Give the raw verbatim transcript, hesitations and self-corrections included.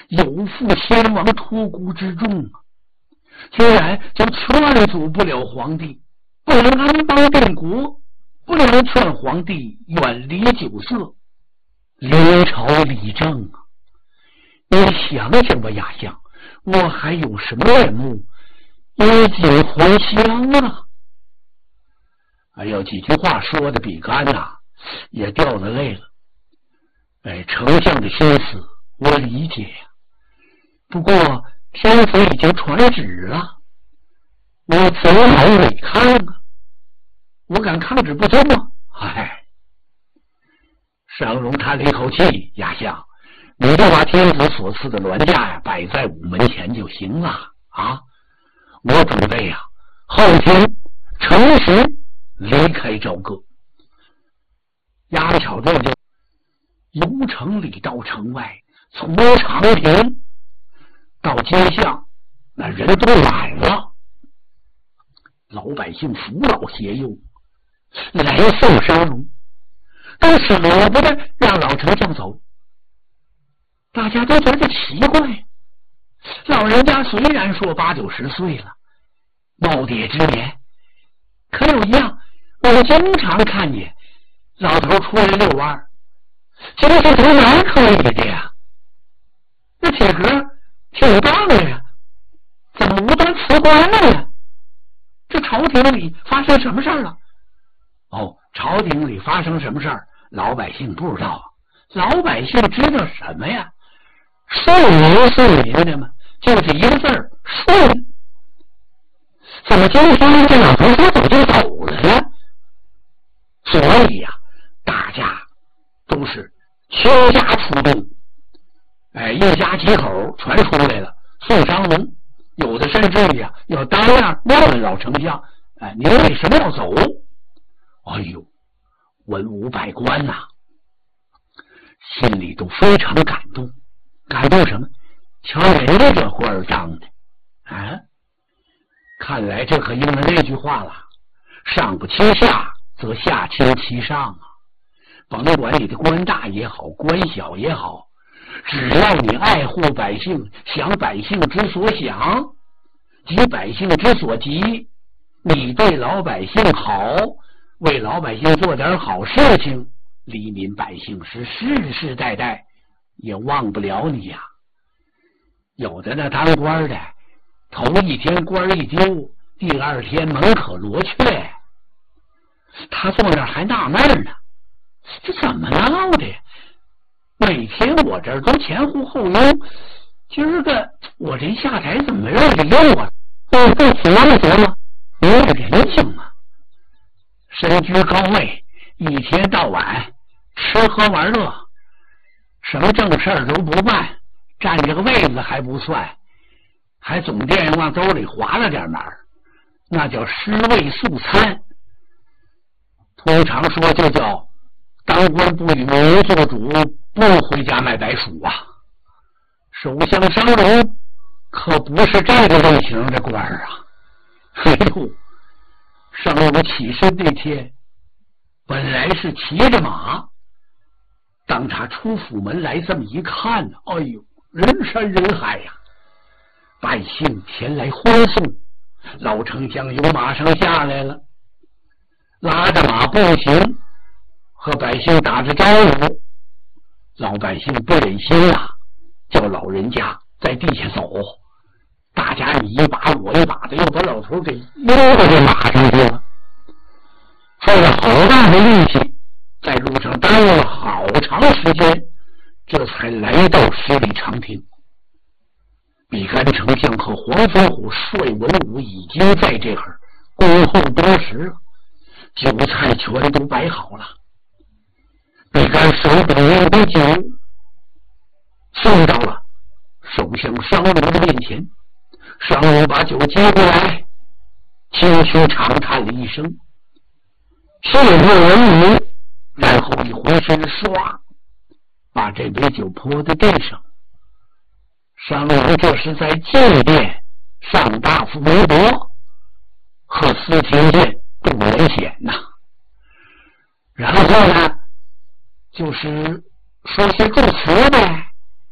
有负先王托孤之重啊，竟然就劝阻不了皇帝，不能安邦定国，不能劝皇帝远离酒色，临朝理政啊！你想想吧，亚相，我还有什么面目衣锦还乡啊？哎呦，几句话说的比干呐、啊、也掉了泪了。哎，丞相的心思我理解呀、啊，不过天子已经传旨了，我怎好违抗啊？我敢抗旨不遵吗？唉，商容叹了一口气，亚相，你就把天子所赐的銮驾呀摆在午门前就行了啊！我准备呀、啊，后天乘时离开朝歌。押巧状就由城里到城外，从长亭到街巷，那人都满了，老百姓扶老携幼来送商容，但舍不得让老丞相走。大家都觉得奇怪，老人家虽然说八九十岁了，耄耋之年，可有一样我经常看见老头出来遛弯，这是从哪可以的呀？那体格挺棒的呀，怎么无端辞官了呀？这朝廷里发生什么事儿了？哦，朝廷里发生什么事儿，老百姓不知道，老百姓知道什么呀？顺民顺民的嘛，就是一个字儿顺。怎么今天这老头说走就走了呢？所以呀、啊，大家都是倾家出动，哎，一家几口全出来了送商容，有的甚至呀要当面问老丞相，哎，您为什么要走？哎呦，文武百官呐、啊，心里都非常感动。感动什么？瞧人家这官当的啊！看来这可应了那句话了，上不欺下，则下亲其上啊！甭管你的官大也好，官小也好，只要你爱护百姓，想百姓之所想，急百姓之所急，你对老百姓好，为老百姓做点好事情，黎民百姓是世世代代也忘不了你呀、啊！有的那当官的，头一天官一丢，第二天门可罗雀。他坐那儿还纳闷呢，这怎么闹的？每天我这儿都前呼后拥，今儿个我这下台怎么没人理我？我不服了得了，没有人性啊！身居高位，一天到晚吃喝玩乐，什么正事儿都不办，占这个位子还不算，还总惦往兜里划了点门，那叫尸位素餐。通常说就叫当官不与民做主，不回家卖白薯啊。首相商容可不是这个类型的官啊。哎呦，商容起身那天本来是骑着马，当他出府门来这么一看，哎呦，人山人海呀、啊，百姓前来欢送，老丞相由马上下来了，拉着马步行，和百姓打着招呼。老百姓不忍心啊，叫老人家在地下走，大家你一把我一把的，又把老头给溜到这马上去了，费了好大的力气，在路上耽误了好长时间，这才来到十里长亭。比干丞相和黄飞虎率文武已经在这儿恭候多时了，酒菜全都摆好了。比干手捧一杯酒送到了首相商容的面前，商容把酒接过来，轻轻长叹了一声，谢过文武，然后一回身唰把这杯酒泼在地上。商容这是在祭奠上大夫韦伯和司廷监杜文显呐。然后呢，就是说些祝词呗。